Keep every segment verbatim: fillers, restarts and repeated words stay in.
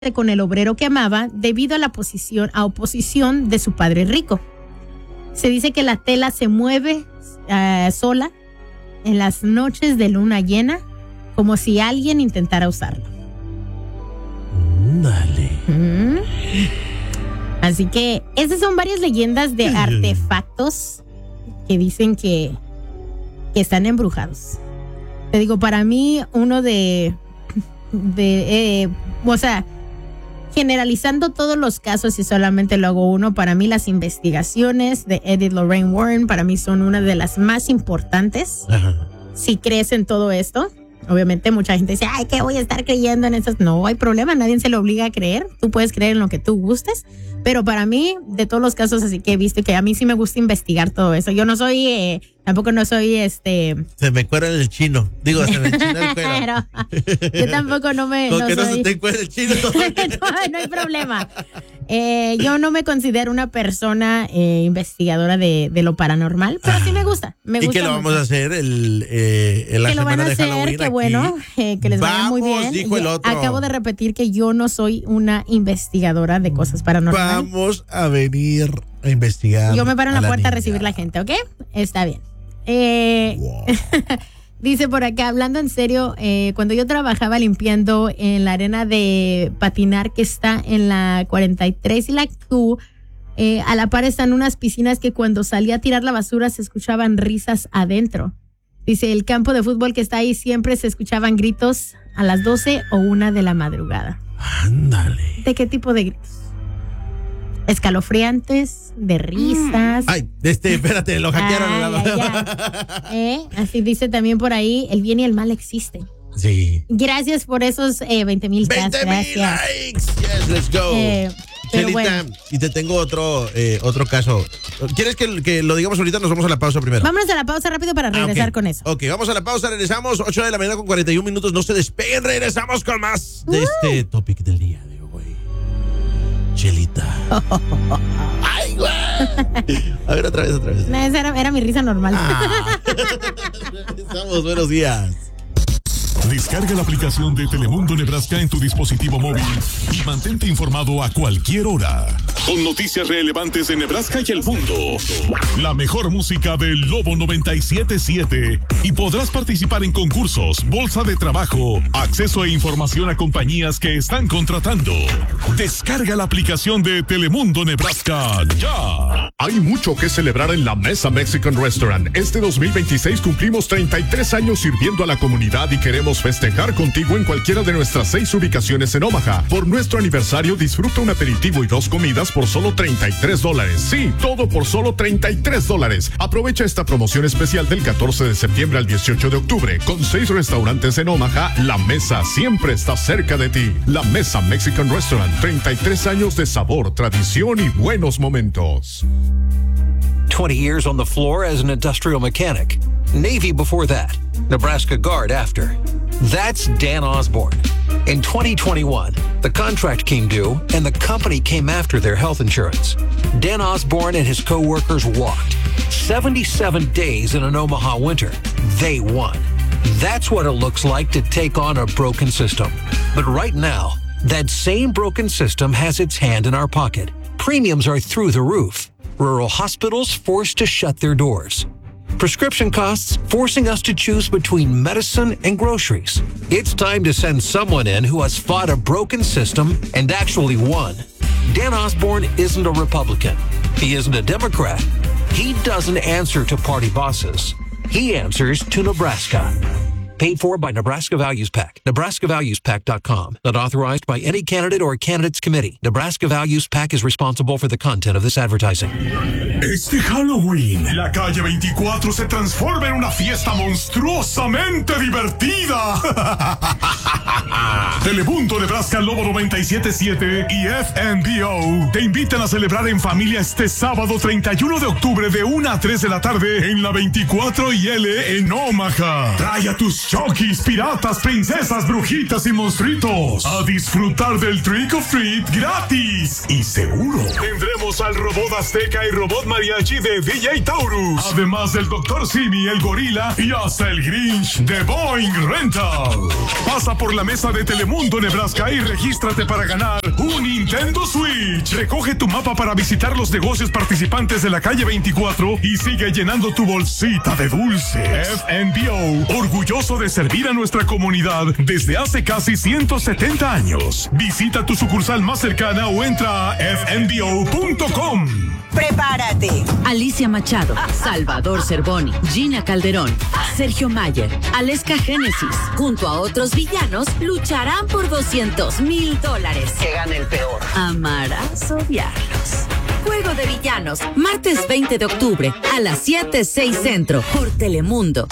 con el obrero que amaba debido a la posición, a oposición de su padre rico. Se dice que la tela se mueve uh, sola en las noches de luna llena, como si alguien intentara usarlo. Dale. Mm. Así que esas son varias leyendas de artefactos que dicen que, que están embrujados. Te digo, para mí uno de, de eh, o sea, generalizando todos los casos y solamente lo hago uno, para mí las investigaciones de Edith Lorraine Warren para mí son una de las más importantes. Ajá. Si crees en todo esto, obviamente mucha gente dice, ay, ¿qué voy a estar creyendo en esas? No hay problema, nadie se le obliga a creer. Tú puedes creer en lo que tú gustes. Pero para mí, de todos los casos así que he visto, que a mí sí me gusta investigar todo eso. Yo no soy, eh, tampoco no soy este... Se me cuera el chino. Digo, se me enchina el cuero. Pero yo tampoco no me... Con no que soy... no se te cuera el chino. no, no hay problema. Eh, yo no me considero una persona eh, investigadora de, de lo paranormal, pero sí me gusta. Me ¿Y gusta qué lo mucho. vamos a hacer el, eh, en la que lo van semana a de hacer, Halloween que aquí? bueno, eh, que les vaya muy Vamos, bien. dijo el Yo otro. acabo de repetir que yo no soy una investigadora de cosas paranormales. Vamos a venir a investigar. Yo me paro en a la puerta niña. a recibir la gente, ¿ok? Está bien. Eh, Wow. Dice por acá, hablando en serio, eh, cuando yo trabajaba limpiando en la arena de patinar que está en la cuarenta y tres y la Q, eh, a la par están unas piscinas que cuando salía a tirar la basura se escuchaban risas adentro. Dice, el campo de fútbol que está ahí siempre se escuchaban gritos a las doce o una de la madrugada. Ándale. ¿De qué tipo de gritos? Escalofriantes, de risas. Ay, este, espérate, lo hackearon. Ay, la... ay, ay. ¿Eh? Así dice también por ahí, el bien y el mal existen. Sí. Gracias por esos eh, veinte mil veinte mil gracias. likes. Yes, let's go. Eh, pero Chelita, bueno. y te tengo otro, eh, otro caso. ¿Quieres que, que lo digamos ahorita? Nos vamos a la pausa primero. Vámonos a la pausa rápido para regresar Ah, okay. con eso. Ok, vamos a la pausa, regresamos. ocho de la mañana con cuarenta y un minutos. No se despeguen, regresamos con más de Uh. este topic del día de hoy. Chelita. Ay, güey. A ver, otra vez, otra vez. No, esa era, era mi risa normal. Ah. Estamos, buenos días. Descarga la aplicación de Telemundo Nebraska en tu dispositivo móvil y mantente informado a cualquier hora. Con noticias relevantes de Nebraska y el mundo. La mejor música del Lobo noventa y siete siete. Y podrás participar en concursos, bolsa de trabajo, acceso e información a compañías que están contratando. Descarga la aplicación de Telemundo Nebraska ya. Hay mucho que celebrar en La Mesa Mexican Restaurant. Este dos mil veintiséis cumplimos treinta y tres años sirviendo a la comunidad y queremos festejar contigo en cualquiera de nuestras seis ubicaciones en Omaha. Por nuestro aniversario disfruta un aperitivo y dos comidas por solo treinta y tres dólares. Sí, todo por solo treinta y tres dólares. Aprovecha esta promoción especial del catorce de septiembre al dieciocho de octubre. Con seis restaurantes en Omaha, La Mesa siempre está cerca de ti. La Mesa Mexican Restaurant, treinta y tres años de sabor, tradición y buenos momentos. twenty years on the floor as an industrial mechanic. Navy before that. Nebraska Guard after. That's Dan Osborne. In twenty twenty-one, the contract came due and the company came after their health insurance. Dan Osborne and his co-workers walked. seventy-seven days in an Omaha winter. They won. That's what it looks like to take on a broken system. But right now, that same broken system has its hand in our pocket. Premiums are through the roof. Rural hospitals forced to shut their doors. Prescription costs forcing us to choose between medicine and groceries. It's time to send someone in who has fought a broken system and actually won. Dan Osborne isn't a Republican. He isn't a Democrat. He doesn't answer to party bosses. He answers to Nebraska. Paid for by Nebraska Values PAC. Nebraska Values Pac dot com. Not authorized by any candidate or candidates committee. Nebraska Values PAC is responsible for the content of this advertising. Este Halloween, la calle veinticuatro se transforma en una fiesta monstruosamente divertida. Telemundo Nebraska Lobo noventa y siete siete y F N B O te invitan a celebrar en familia este sábado treinta y uno de octubre de una a tres de la tarde en la veinticuatro y L en Omaha. Trae a tus chokis, piratas, princesas, brujitas y monstruitos a disfrutar del Trick or Treat gratis y seguro. Tendremos al robot Azteca y robot mariachi de D J Taurus. Además del doctor Simi, el gorila y hasta el Grinch de Boeing Rental. Pasa por la mesa de Telemundo Nebraska y regístrate para ganar un Nintendo Switch. Recoge tu mapa para visitar los negocios participantes de la calle veinticuatro y sigue llenando tu bolsita de dulces. F N B O, orgulloso de servir a nuestra comunidad desde hace casi ciento setenta años. Visita tu sucursal más cercana o entra a f n b o punto com. ¡Prepárate! Alicia Machado, Salvador Cervoni, Gina Calderón, Sergio Mayer, Aleska Génesis, junto a otros villanos, lucharán por doscientos mil dólares. Que gane el peor. Amarás odiarlos. Juego de Villanos, martes veinte de octubre a las siete, seis Centro, por Telemundo.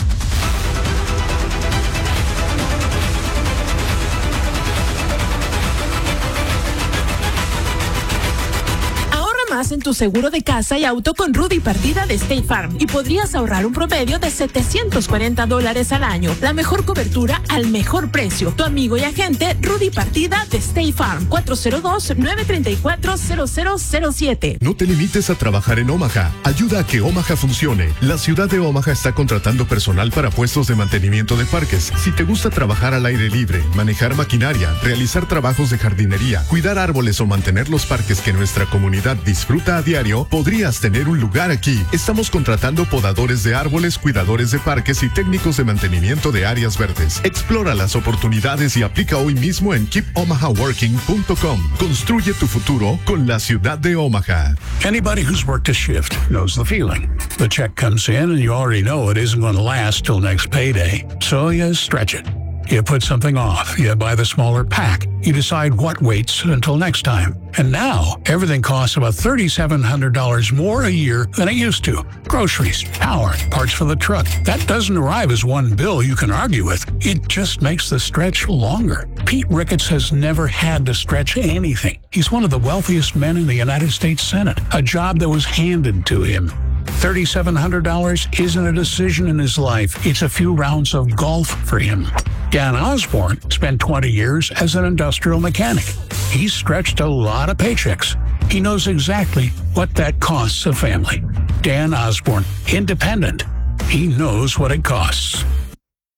Más en tu seguro de casa y auto con Rudy Partida de State Farm y podrías ahorrar un promedio de setecientos cuarenta dólares al año. La mejor cobertura al mejor precio. Tu amigo y agente Rudy Partida de State Farm. cuatro cero dos, nueve tres cuatro, cero cero cero siete. No te limites a trabajar en Omaha. Ayuda a que Omaha funcione. La ciudad de Omaha está contratando personal para puestos de mantenimiento de parques. Si te gusta trabajar al aire libre, manejar maquinaria, realizar trabajos de jardinería, cuidar árboles o mantener los parques que nuestra comunidad disfruta a diario, podrías tener un lugar aquí. Estamos contratando podadores de árboles, cuidadores de parques y técnicos de mantenimiento de áreas verdes. Explora las oportunidades y aplica hoy mismo en keep omaha working punto com. Construye tu futuro con la ciudad de Omaha. Anybody who's worked a shift knows the feeling. The check comes in and you already know it isn't going to last till next payday. So you stretch it. You put something off, you buy the smaller pack, you decide what waits until next time. And now, everything costs about three thousand seven hundred dollars more a year than it used to. Groceries, power, parts for the truck. That doesn't arrive as one bill you can argue with. It just makes the stretch longer. Pete Ricketts has never had to stretch anything. He's one of the wealthiest men in the United States Senate, a job that was handed to him. three thousand seven hundred dollars isn't a decision in his life. It's a few rounds of golf for him. Dan Osborne spent twenty years as an industrial mechanic. He's stretched a lot of paychecks. He knows exactly what that costs a family. Dan Osborne, independent. He knows what it costs.